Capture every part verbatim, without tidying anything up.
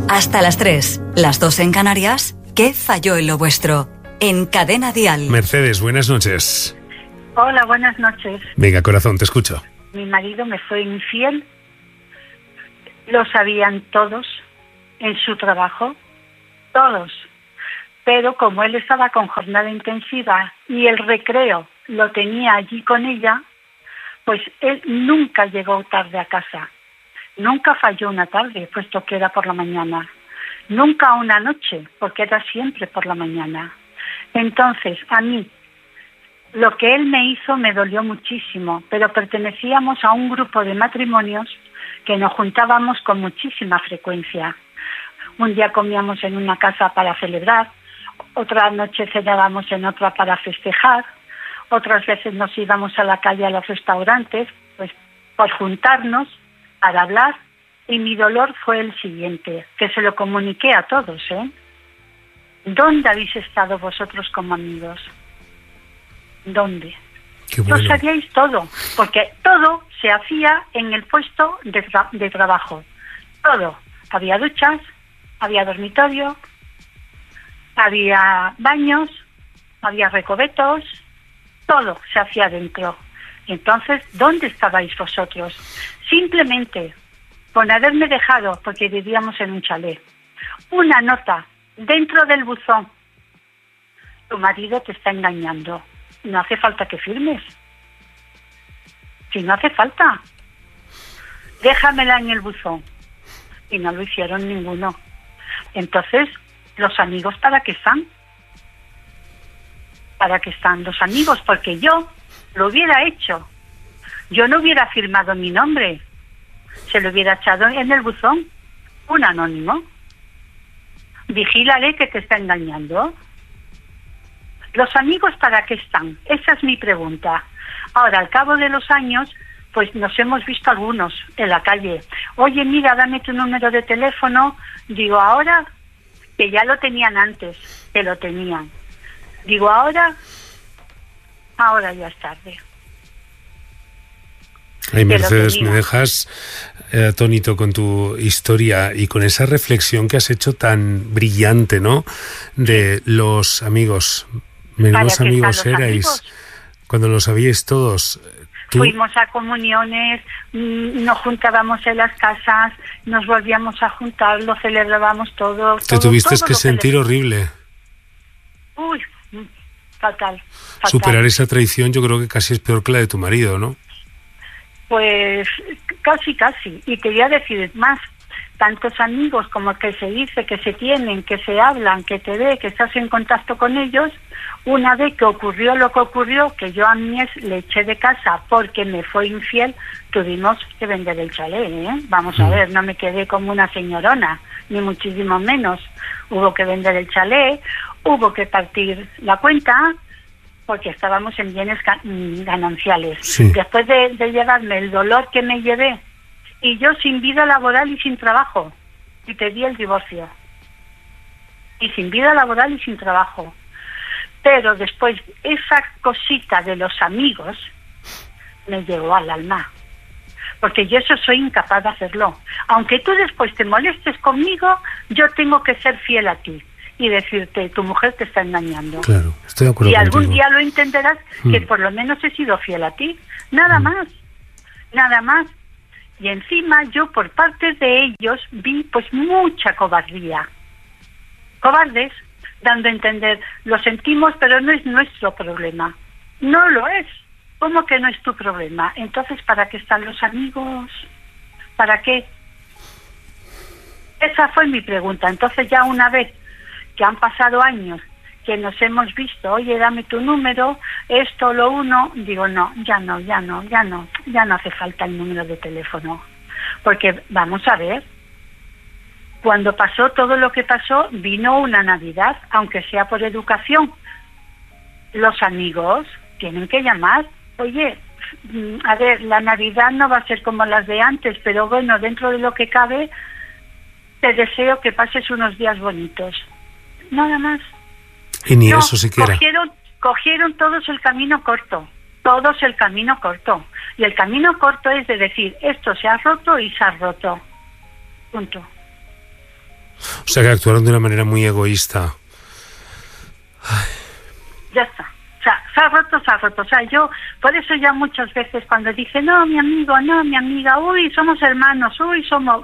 Hasta las tres, las dos en Canarias. ¿Qué falló en lo vuestro? En Cadena Dial. Mercedes, buenas noches. Hola, buenas noches. Venga, corazón, te escucho. Mi marido me fue infiel. Lo sabían todos en su trabajo. Todos. Pero como él estaba con jornada intensiva y el recreo lo tenía allí con ella, pues él nunca llegó tarde a casa. Nunca falló una tarde, puesto que era por la mañana. Nunca una noche, porque era siempre por la mañana. Entonces, a mí, lo que él me hizo me dolió muchísimo, pero pertenecíamos a un grupo de matrimonios que nos juntábamos con muchísima frecuencia. Un día comíamos en una casa para celebrar, otra noche cenábamos en otra para festejar, otras veces nos íbamos a la calle a los restaurantes, pues por juntarnos, para hablar, y mi dolor fue el siguiente, que se lo comuniqué a todos, ¿eh? ¿Dónde habéis estado vosotros como amigos? ¿Dónde? Qué bueno. Lo sabíais todo, porque todo se hacía en el puesto de, tra- de trabajo. Todo. Había duchas, había dormitorio, había baños, había recobetos, todo se hacía dentro. Entonces, ¿dónde estabais vosotros? Simplemente con haberme dejado, porque vivíamos en un chalet, una nota dentro del buzón. Tu marido te está engañando. No hace falta que firmes. Si no hace falta, déjamela en el buzón. Y no lo hicieron ninguno. Entonces, ¿los amigos para qué están? ¿Para qué están los amigos? Porque yo lo hubiera hecho. Yo no hubiera firmado mi nombre. Se lo hubiera echado en el buzón. Un anónimo. Vigílale que te está engañando. ¿Los amigos para qué están? Esa es mi pregunta. Ahora, al cabo de los años, pues nos hemos visto algunos en la calle. Oye, mira, dame tu número de teléfono. Digo, ahora, que ya lo tenían antes, que lo tenían. Digo, ahora, ahora ya es tarde. Ay, Mercedes, me dejas eh, atónito con tu historia y con esa reflexión que has hecho tan brillante, ¿no? De los amigos. Menos amigos erais. Amigos? Cuando lo sabíais todos. ¿Tú? Fuimos a comuniones, nos juntábamos en las casas, nos volvíamos a juntar, lo celebrábamos todo. Te todo, tuviste todo que sentir celebramos. Horrible. Uy, fatal, fatal. Superar esa traición yo creo que casi es peor que la de tu marido, ¿no? Pues casi, casi. Y quería decir más, tantos amigos como que se dice, que se tienen, que se hablan, que te ve, que estás en contacto con ellos. Una vez que ocurrió lo que ocurrió, que yo a mi ex le eché de casa porque me fue infiel, tuvimos que vender el chalet, ¿eh? Vamos a ver, no me quedé como una señorona, ni muchísimo menos. Hubo que vender el chalet, hubo que partir la cuenta, porque estábamos en bienes gananciales. Sí. Después de, de llevarme el dolor que me llevé, y yo sin vida laboral y sin trabajo, y pedí el divorcio. Y sin vida laboral y sin trabajo. Pero después, esa cosita de los amigos me llegó al alma. Porque yo eso soy incapaz de hacerlo. Aunque tú después te molestes conmigo, yo tengo que ser fiel a ti y decirte, tu mujer te está engañando. Claro, estoy de acuerdo y algún contigo. día lo entenderás, mm. que por lo menos he sido fiel a ti. Nada mm. más. Nada más. Y encima yo por parte de ellos vi pues mucha cobardía. Cobardes, dando a entender, lo sentimos, pero no es nuestro problema. No lo es. ¿Cómo que no es tu problema? Entonces, ¿para qué están los amigos? ¿Para qué? Esa fue mi pregunta. Entonces ya una vez que han pasado años, que nos hemos visto, oye, dame tu número, esto, lo uno, digo, no, ya no, ya no, ya no, ya no hace falta el número de teléfono. Porque, vamos a ver, cuando pasó todo lo que pasó, vino una Navidad, aunque sea por educación. Los amigos tienen que llamar, oye, a ver, la Navidad no va a ser como las de antes, pero bueno, dentro de lo que cabe, te deseo que pases unos días bonitos. Nada más. Y ni no, eso siquiera. Cogieron, cogieron todos el camino corto, todos el camino corto. Y el camino corto es de decir, esto se ha roto y se ha roto. Punto. sea, que actuaron de una manera muy egoísta. Ay. Ya está. O sea, se ha roto, se ha roto. O sea, yo, por eso ya muchas veces cuando dice, no, mi amigo, no, mi amiga, uy, somos hermanos, uy, somos...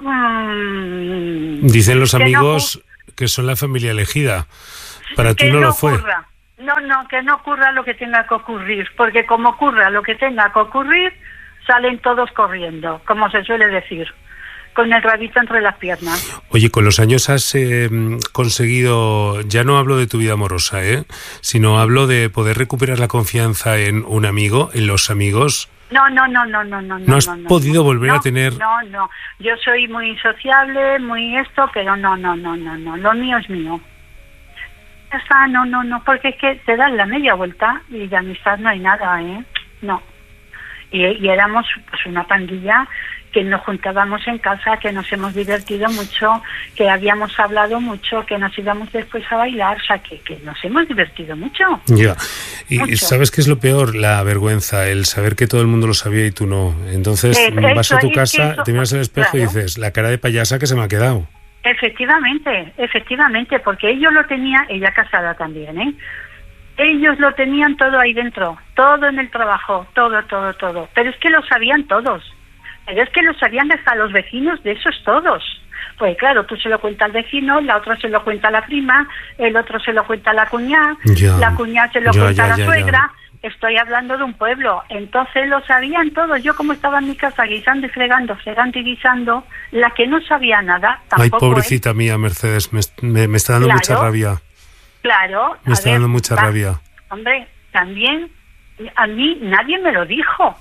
Mmm, Dicen los amigos que, no, que son la familia elegida. Para ti no, no lo fue. Ocurra. No, no, que no ocurra lo que tenga que ocurrir, porque como ocurra lo que tenga que ocurrir, salen todos corriendo, como se suele decir, con el rabito entre las piernas. Oye, con los años has eh, conseguido, ya no hablo de tu vida amorosa, ¿eh? sino hablo de poder recuperar la confianza en un amigo, en los amigos. No, no, no, no, no, no. ¿No has no, no, podido no, volver no, a tener...? No, no, yo soy muy sociable, muy esto, pero no, no, no, no, no, lo mío es mío. Está, no, no, no, porque es que te dan la media vuelta y de amistad no hay nada, ¿eh? No. Y, y éramos pues una pandilla que nos juntábamos en casa, que nos hemos divertido mucho, que habíamos hablado mucho, que nos íbamos después a bailar, o sea, que, que nos hemos divertido mucho. Ya, y mucho. ¿sabes qué es lo peor? La vergüenza, el saber que todo el mundo lo sabía y tú no. Entonces eh, vas eso, a tu casa, eso, te miras al espejo claro. y dices, la cara de payasa que se me ha quedado. Efectivamente, efectivamente, porque ellos lo tenían, ella casada también, ¿eh? Ellos lo tenían todo ahí dentro, todo en el trabajo, todo, todo, todo. Pero es que lo sabían todos. Pero es que lo sabían hasta los vecinos de esos todos. Pues claro, tú se lo cuentas al vecino, la otra se lo cuenta a la prima, el otro se lo cuenta a la cuñada, ya, la cuñada se lo ya, cuenta ya, a la ya, suegra. Ya. Estoy hablando de un pueblo, entonces lo sabían todos. Yo como estaba en mi casa guisando y fregando, fregando y guisando, la que no sabía nada, tampoco. Ay, pobrecita ¿eh? mía, Mercedes, me, me, me está dando claro, mucha rabia. Claro. Me está ver, dando mucha va, rabia. Hombre, también a mí nadie me lo dijo.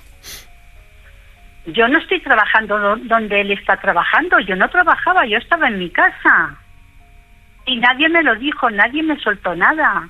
Yo no estoy trabajando donde él está trabajando, yo no trabajaba, yo estaba en mi casa. Y nadie me lo dijo, nadie me soltó nada.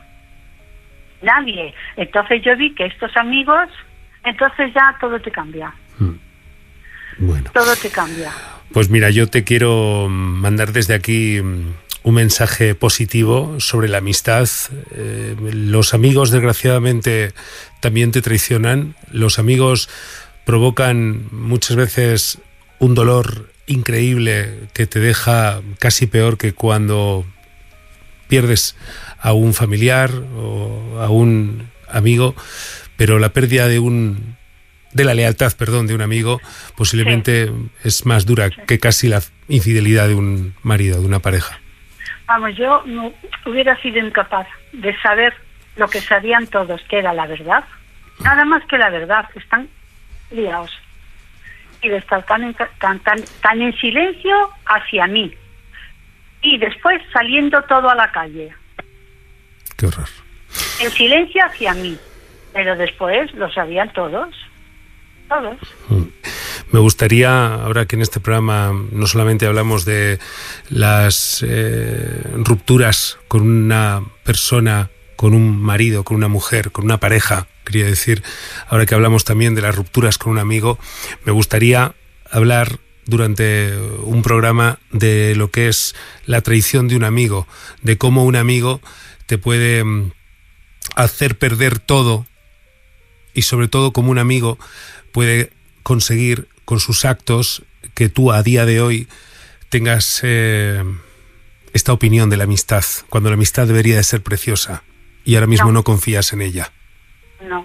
Nadie. Entonces yo vi que estos amigos, entonces ya todo te cambia. Hmm. Bueno. Todo te cambia. Pues mira, yo te quiero mandar desde aquí un mensaje positivo sobre la amistad. Eh, los amigos, desgraciadamente, también te traicionan. Los amigos provocan muchas veces un dolor increíble que te deja casi peor que cuando pierdes a un familiar o a un amigo, pero la pérdida de un de la lealtad, perdón, de un amigo posiblemente sí. es más dura sí. que casi la infidelidad de un marido, de una pareja. Vamos, yo no hubiera sido incapaz de saber lo que sabían todos, que era la verdad. Nada más que la verdad, están liados. Y de estar tan en, tan, tan, tan en silencio hacia mí. Y después saliendo todo a la calle. Qué horror. En silencio hacia mí. Pero después lo sabían todos. Todos. Me gustaría, ahora que en este programa no solamente hablamos de las eh, rupturas con una persona, con un marido, con una mujer, con una pareja, quería decir, ahora que hablamos también de las rupturas con un amigo, me gustaría hablar durante un programa de lo que es la traición de un amigo, de cómo un amigo te puede hacer perder todo y sobre todo cómo un amigo puede conseguir con sus actos que tú a día de hoy tengas eh, esta opinión de la amistad, cuando la amistad debería de ser preciosa y ahora mismo no, no confías en ella. No.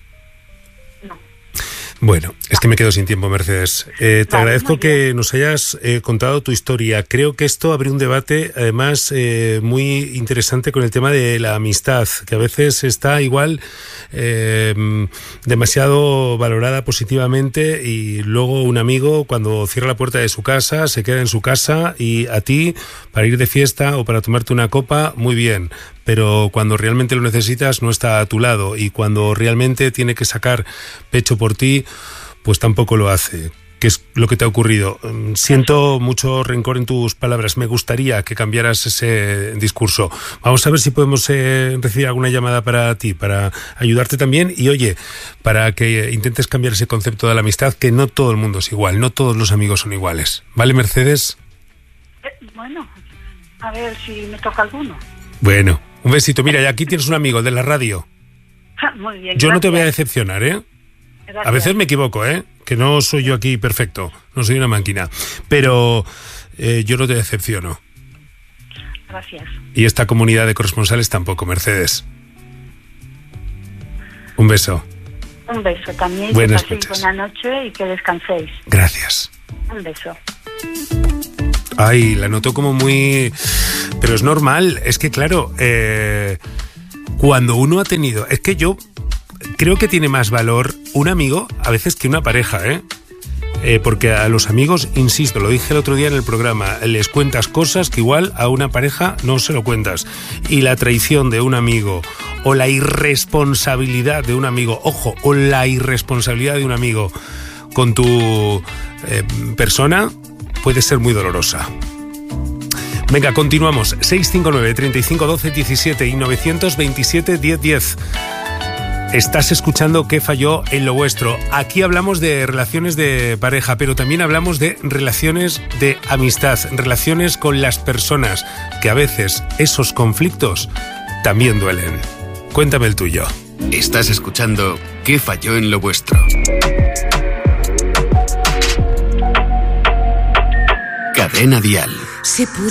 No. Bueno, es que me quedo sin tiempo, Mercedes. Eh, te vale, agradezco que nos hayas eh, contado tu historia. Creo que esto abre un debate, además, eh, muy interesante con el tema de la amistad, que a veces está igual eh, demasiado valorada positivamente y luego un amigo, cuando cierra la puerta de su casa, se queda en su casa y a ti, para ir de fiesta o para tomarte una copa, muy bien. Pero cuando realmente lo necesitas no está a tu lado y cuando realmente tiene que sacar pecho por ti, pues tampoco lo hace. ¿Qué es lo que te ha ocurrido? Siento mucho rencor en tus palabras. Me gustaría que cambiaras ese discurso. Vamos a ver si podemos eh, recibir alguna llamada para ti, para ayudarte también y, oye, para que intentes cambiar ese concepto de la amistad, que no todo el mundo es igual, no todos los amigos son iguales. ¿Vale, Mercedes? Eh, bueno, a ver si me toca alguno. Bueno. Un besito. Mira, y aquí tienes un amigo de la radio. Muy bien, yo gracias. No te voy a decepcionar, ¿eh? Gracias. A veces me equivoco, ¿eh? Que no soy yo aquí perfecto. No soy una máquina. Pero eh, yo no te decepciono. Gracias. Y esta comunidad de corresponsales tampoco, Mercedes. Un beso. Un beso también. Buenas que noches. Buena noche y que descanséis. Gracias. Un beso. Ay, la noto como muy... Pero es normal, es que claro, eh, cuando uno ha tenido... Es que yo creo que tiene más valor un amigo a veces que una pareja, ¿eh? Eh, porque a los amigos, insisto, lo dije el otro día en el programa, les cuentas cosas que igual a una pareja no se lo cuentas. Y la traición de un amigo o la irresponsabilidad de un amigo, ojo, o la irresponsabilidad de un amigo con tu eh, persona puede ser muy dolorosa. Venga, continuamos. seis cinco nueve, treinta y cinco, doce, diecisiete y novecientos veintisiete, diez, diez. Estás escuchando ¿Qué falló en lo vuestro? Aquí hablamos de relaciones de pareja, pero también hablamos de relaciones de amistad, relaciones con las personas, que a veces esos conflictos también duelen. Cuéntame el tuyo. Estás escuchando ¿Qué falló en lo vuestro? Cadena Dial. Se pudo